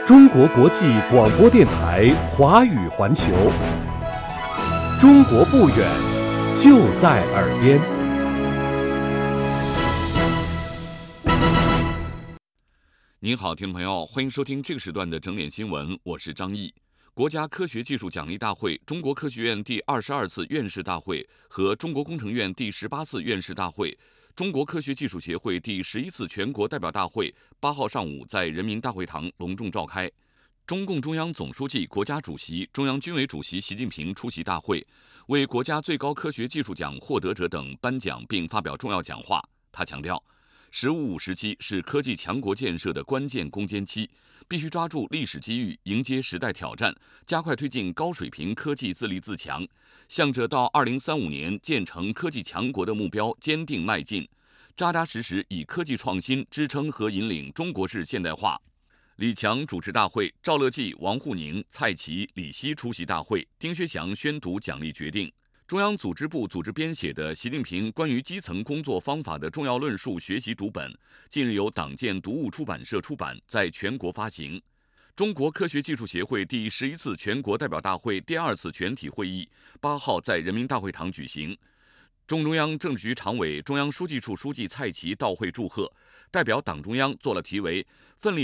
中国国际广播电台华语环球，中国不远，就在耳边。 您好，听众朋友，欢迎收听这个时段的整点新闻，我是张毅。国家科学技术奖励大会、中国科学院第22次院士大会和中国工程院第18次院士大会、中国科学技术协会第11次全国代表大会8号上午在人民大会堂隆重召开。中共中央总书记、国家主席、中央军委主席习近平出席大会，为国家最高科学技术奖获得者等颁奖并发表重要讲话。他强调“15+5”时期是科技强国建设的关键攻坚期，必须抓住历史机遇，迎接时代挑战，加快推进高水平科技自立自强，向着到2035年建成科技强国的目标坚定迈进，扎扎实实以科技创新支撑和引领中国式现代化。李强主持大会，赵乐际、王沪宁、蔡奇、李希出席大会，丁薛祥宣读奖励决定。中央组织部组织编写的《习近平关于基层工作方法的重要论述》学习读本，近日由党建读物出版社出版，在全国发行。中国科学技术协会第11次全国代表大会第2次全体会议8号在人民大会堂举行。中央政治局常委、中央书记处书记蔡奇到会祝贺，代表党中央做了题为“奋力